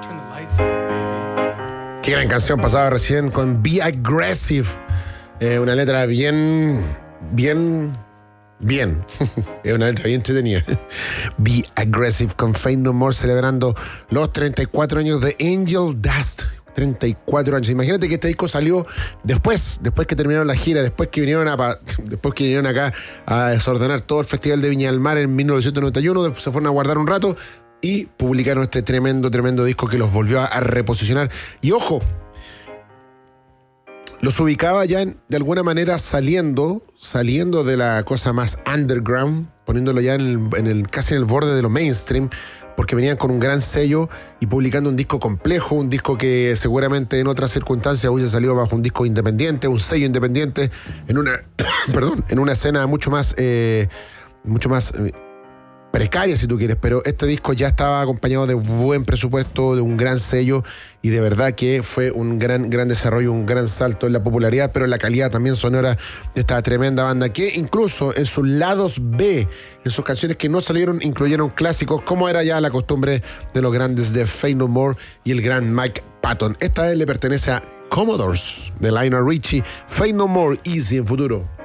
Qué gran canción pasaba recién con Be Aggressive. Una letra bien. Es una letra bien entretenida. Be Aggressive con Faith No More, celebrando los 34 años de Angel Dust. 34 años. Imagínate que este disco salió después que terminaron la gira, después que vinieron acá a desordenar todo el Festival de Viña del Mar en 1991, después se fueron a guardar un rato y publicaron este tremendo disco que los volvió a reposicionar. Y ojo, los ubicaba ya de alguna manera saliendo de la cosa más underground, poniéndolo ya casi en el borde de lo mainstream, porque venían con un gran sello y publicando un disco complejo, un disco que seguramente en otras circunstancias hubiese salido bajo un disco independiente, un sello independiente, en una escena mucho más precaria, si tú quieres, pero este disco ya estaba acompañado de buen presupuesto, de un gran sello, y de verdad que fue un gran desarrollo, un gran salto en la popularidad, pero en la calidad también sonora de esta tremenda banda, que incluso en sus lados B, en sus canciones que no salieron, incluyeron clásicos, como era ya la costumbre de los grandes de Faith No More y el gran Mike Patton. Esta vez le pertenece a Commodores, de Lionel Richie, Faith No More, Easy en futuro.